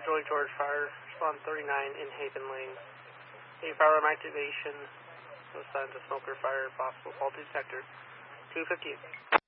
for Joy George Fire, respond 39 in Haven Lane. A firearm activation, no signs of smoker fire, possible faulty detector, 258.